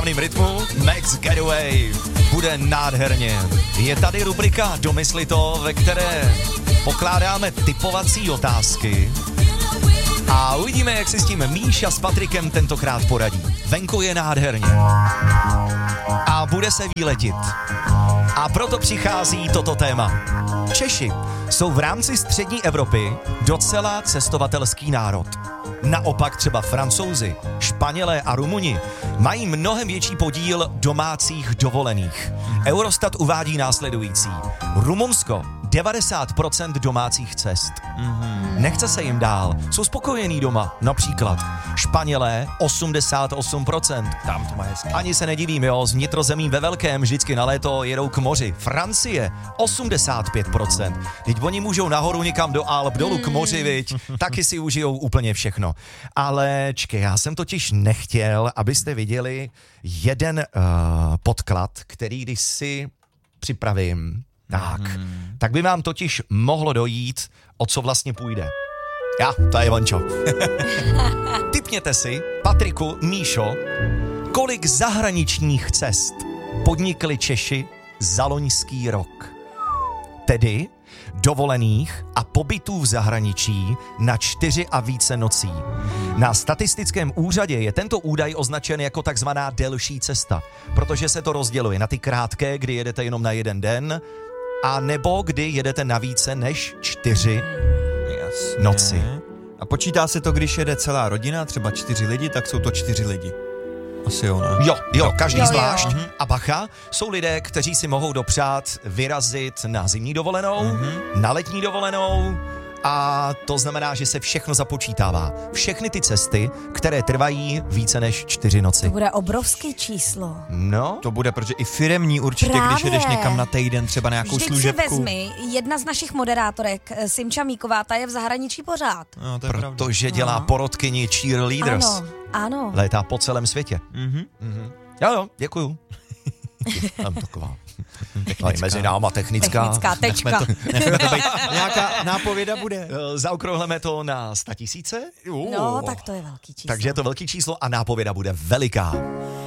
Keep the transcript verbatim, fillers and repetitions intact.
správným rytmu. Max Getaway bude nádherně. Je tady rubrika Domysli to, ve které pokládáme typovací otázky. A uvidíme, jak si s tím Míša s Patrikem tentokrát poradí. Venku je nádherně. A bude se výletit. A proto přichází toto téma. Češi jsou v rámci střední Evropy docela cestovatelský národ. Naopak třeba Francouzi, Španělé a Rumuni mají mnohem větší podíl domácích dovolených. Eurostat uvádí následující. Rumunsko devadesát procent domácích cest. Mm-hmm. Nechce se jim dál. Jsou spokojení doma, například. Španělé osmdesát osm procent. Tam to má hezky. Ani se nedivím, jo, z vnitrozemí ve velkém vždycky na léto jedou k moři. Francie osmdesát pět procent. Teď oni můžou nahoru někam do Alp, dolů k moři, viď? Taky si užijou úplně všechno. Ale čkej, já jsem totiž nechtěl, abyste viděli jeden uh, podklad, který když si připravím, tak, hmm. tak by vám totiž mohlo dojít, o co vlastně půjde. Já, to je Vančo. Tipněte si, Patriku, Míšo, kolik zahraničních cest podnikli Češi za loňský rok. Tedy dovolených a pobytů v zahraničí na čtyři a více nocí. Na statistickém úřadě je tento údaj označen jako takzvaná delší cesta, protože se to rozděluje na ty krátké, kdy jedete jenom na jeden den, a nebo kdy jedete na více než čtyři Jasně. noci. A počítá se to, když jede celá rodina, třeba čtyři lidi, tak jsou to čtyři lidi. Asi jo, ne? Jo, jo, každý jo, zvlášť. jo. A bacha, jsou lidé, kteří si mohou dopřát vyrazit na zimní dovolenou, mm-hmm. na letní dovolenou, a to znamená, že se všechno započítává. Všechny ty cesty, které trvají více než čtyři noci. To bude obrovské číslo. No, To bude, protože i firemní určitě, Právě. když jedeš někam na týden, třeba na nějakou Vždyť služebku. si vezmi, jedna z našich moderátorek, Simča Míková, ta je v zahraničí pořád. No, to je pravda. protože dělá No. porodkyni cheerleaders. Ano, ano. Létá po celém světě. Mhm. Mhm. Jo, jo, děkuju. Tam taková. No, i mezi náma technická. Technická tečka. Nechme to, nechme to být. Nějaká nápověda bude. Eh, Zaokrouhleme to na sta tisíce. No, tak to je velký číslo. Takže je to velký číslo a nápověda bude veliká.